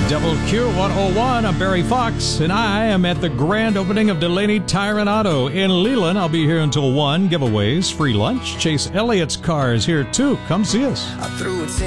Double Q 101. I'm Barry Fox, and I am at the grand opening of Delaney Tire and Auto in Leland. I'll be here until 1. Giveaways, free lunch. Chase Elliott's car is here, too. Come see us. I threw a